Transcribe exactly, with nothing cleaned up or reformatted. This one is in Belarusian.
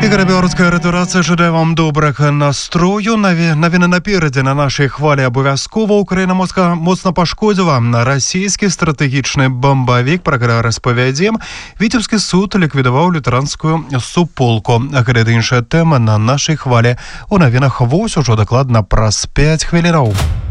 Ігор Беларуская радыёрацыя жадае вам добрага настрою. Навіны наперадзе на нашай хвалі абавязкова. Украіна моцна, моцна пашкодзіла на расійскі стратэгічны бамбавік. Пра гэта распавядзем. Віцебскі суд ліквідаваў лютэранскую суполку. Гэта іншая тэма на нашай хвалі. У навінах вось ужо дакладна праз пяць хвілінаў.